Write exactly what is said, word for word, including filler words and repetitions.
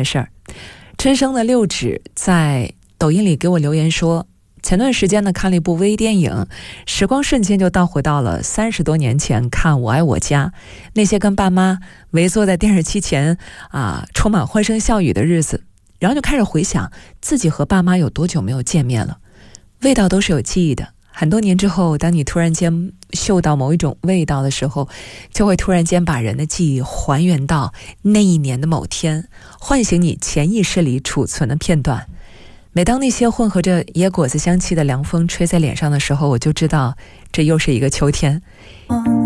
事儿。春生的六指在抖音里给我留言说，前段时间呢看了一部微电影，时光瞬间就倒回到了三十多年前看《我爱我家》，那些跟爸妈围坐在电视机前啊，充满欢声笑语的日子，然后就开始回想自己和爸妈有多久没有见面了。味道都是有记忆的，很多年之后，当你突然间嗅到某一种味道的时候，就会突然间把人的记忆还原到那一年的某天，唤醒你潜意识里储存的片段。每当那些混合着野果子香气的凉风吹在脸上的时候，我就知道这又是一个秋天。